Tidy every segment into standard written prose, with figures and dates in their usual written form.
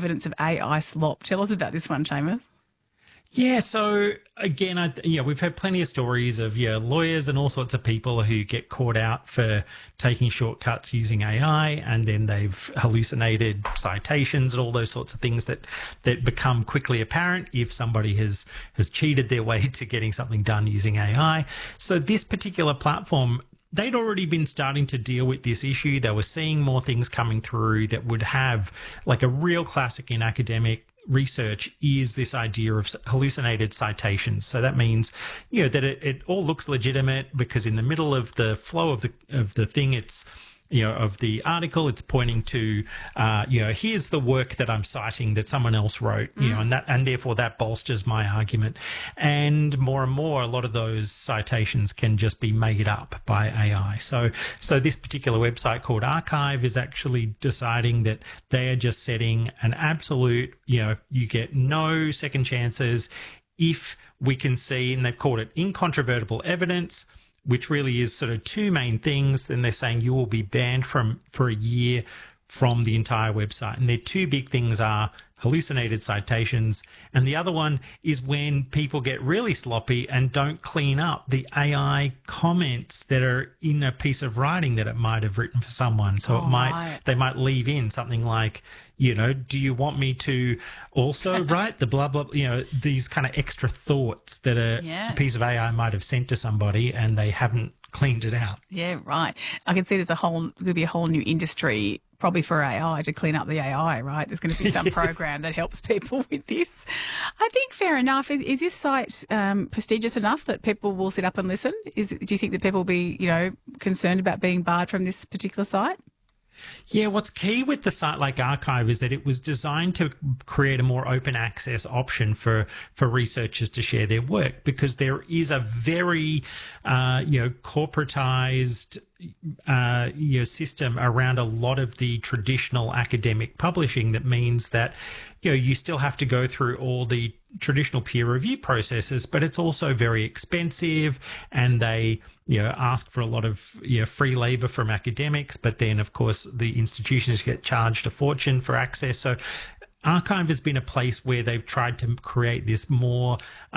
evidence of AI slop. Tell us about this one, Seamus. Yeah, so again, we've had plenty of stories of lawyers and all sorts of people who get caught out for taking shortcuts using AI, and then they've hallucinated citations and all those sorts of things that become quickly apparent if somebody has cheated their way to getting something done using AI. So this particular platform, they'd already been starting to deal with this issue. They were seeing more things coming through that would have, like, a real classic in academic research is this idea of hallucinated citations. So that means, that it all looks legitimate because in the middle of the flow of the thing, it's, of the article, it's pointing to, here's the work that I'm citing that someone else wrote, and therefore that bolsters my argument. And more, a lot of those citations can just be made up by AI. So this particular website called arXiv is actually deciding that they are just setting an absolute, you get no second chances if we can see, and they've called it incontrovertible evidence, which really is sort of two main things. Then they're saying you will be banned for a year from the entire website. And their two big things are hallucinated citations, and the other one is when people get really sloppy and don't clean up the AI comments that are in a piece of writing that it might have written for someone. So they might leave in something like, do you want me to also write the blah, blah, these kind of extra thoughts that a piece of AI might have sent to somebody and they haven't cleaned it out. Yeah, right. I can see there'll be a whole new industry probably for AI to clean up the AI, right? There's going to be some program that helps people with this. I think fair enough. Is this site prestigious enough that people will sit up and listen? Do you think that people will be, concerned about being barred from this particular site? Yeah, what's key with the site like arXiv is that it was designed to create a more open access option for researchers to share their work, because there is a very, corporatized system around a lot of the traditional academic publishing. That means that, you still have to go through all the traditional peer review processes, but it's also very expensive, and they, ask for a lot of, free labor from academics, but then of course the institutions get charged a fortune for access. So arXiv has been a place where they've tried to create this more,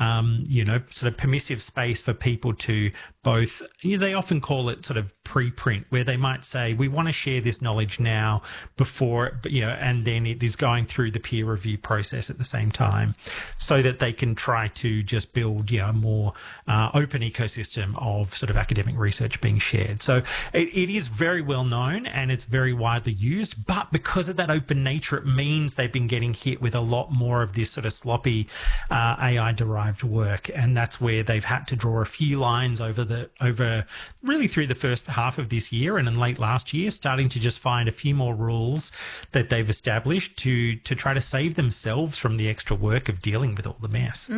sort of permissive space for people to both, they often call it sort of preprint, where they might say, we want to share this knowledge now before, and then it is going through the peer review process at the same time, so that they can try to just build, a more open ecosystem of sort of academic research being shared. So it is very well known and it's very widely used, but because of that open nature, it means they've been getting hit with a lot more of this sort of sloppy AI-derived work, and that's where they've had to draw a few lines over really through the first half of this year and in late last year, starting to just find a few more rules that they've established to try to save themselves from the extra work of dealing with all the mess.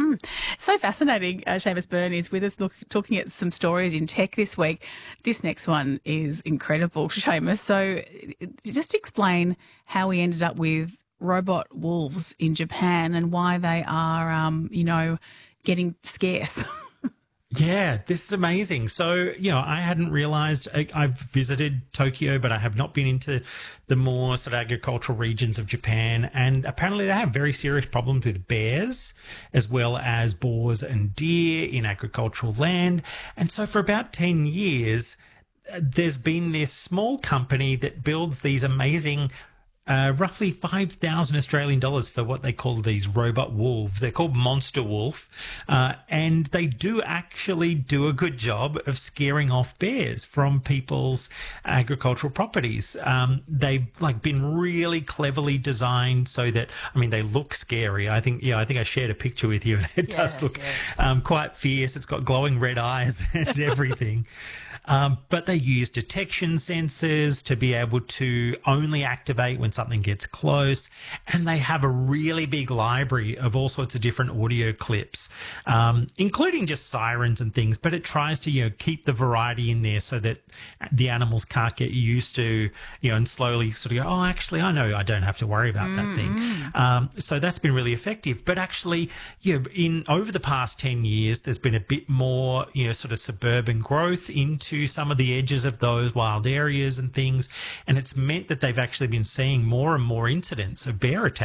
So fascinating. Seamus Byrne is with us talking at some stories in tech this week. This next one is incredible, Seamus. So just explain how we ended up with robot wolves in Japan and why they are, getting scarce. Yeah, this is amazing. So, I hadn't realized, I've visited Tokyo, but I have not been into the more sort of agricultural regions of Japan. And apparently they have very serious problems with bears, as well as boars and deer in agricultural land. And so for about 10 years, there's been this small company that builds these amazing roughly 5,000 Australian dollars for what they call these robot wolves. They're called Monster Wolf, and they do actually do a good job of scaring off bears from people's agricultural properties. They've been really cleverly designed so that, they look scary. I think I shared a picture with you, and it does look quite fierce. It's got glowing red eyes and everything. But they use detection sensors to be able to only activate when something gets close. And they have a really big library of all sorts of different audio clips, including just sirens and things. But it tries to, keep the variety in there so that the animals can't get used to, and slowly sort of go, oh, actually, I know I don't have to worry about that thing. So that's been really effective. But actually, over the past 10 years, there's been a bit more, sort of suburban growth into some of the edges of those wild areas and things. And it's meant that they've actually been seeing more and more incidents of bear attacks.